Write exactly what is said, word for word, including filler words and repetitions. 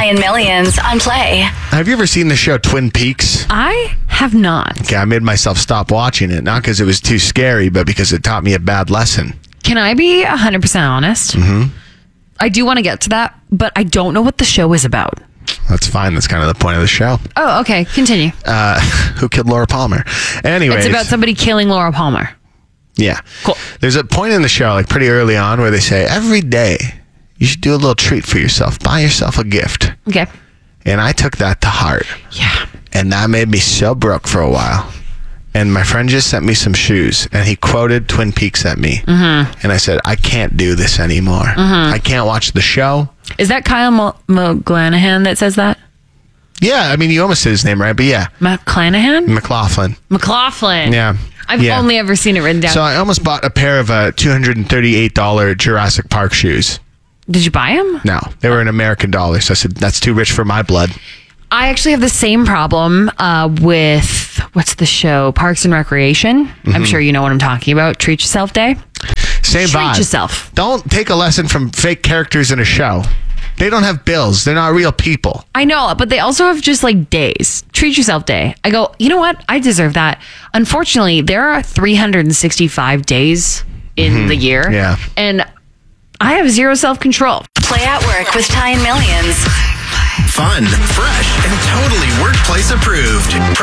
Ty and Millions on Play. Have you ever seen the show Twin Peaks? I have not. Okay, I made myself stop watching it, not because it was too scary, but because it taught me a bad lesson. Can I be one hundred percent honest? Mm-hmm. I do want to get to that, but I don't know what the show is about. That's fine. That's kind of the point of the show. Oh, okay. Continue. Uh, who killed Laura Palmer? Anyways. It's about somebody killing Laura Palmer. Yeah. Cool. There's a point in the show, like pretty early on, where they say, every day, you should do a little treat for yourself. Buy yourself a gift. Okay. And I took that to heart. Yeah. And that made me so broke for a while. And my friend just sent me some shoes, and he quoted Twin Peaks at me. Mm-hmm. And I said, I can't do this anymore. Mm-hmm. I can't watch the show. Is that Kyle M- McGlanahan that says that? Yeah, I mean, you almost said his name right, but yeah. McClanahan? McLaughlin. McLaughlin. Yeah. I've yeah. only ever seen it written down. So I almost bought a pair of uh, two hundred thirty-eight dollars Jurassic Park shoes. Did you buy them? No, they were in American dollars. So I said, that's too rich for my blood. I actually have the same problem uh, with, what's the show? Parks and Recreation. Mm-hmm. I'm sure you know what I'm talking about. Treat Yourself Day. Same Treat vibe. yourself. Don't take a lesson from fake characters in a show. They don't have bills. They're not real people. I know, but they also have just like days. Treat Yourself Day. I go, you know what? I deserve that. Unfortunately, there are three hundred sixty-five days in mm-hmm. the year. Yeah. And I have zero self-control. Play at Work with Ty and Millions. Fun, fresh, and totally workplace approved.